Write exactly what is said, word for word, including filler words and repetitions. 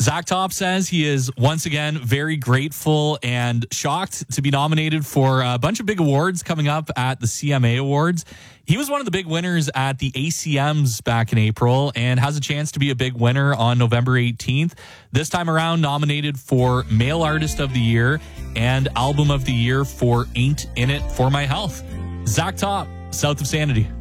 Zach Top says he is once again very grateful and shocked to be nominated for a bunch of big awards coming up at the C M A Awards. He was one of the big winners at the A C Ms back in April and has a chance to be a big winner on November eighteenth. This time around, nominated for Male Artist of the Year and Album of the Year for Ain't In It For My Health. Zach Top, South of Sanity.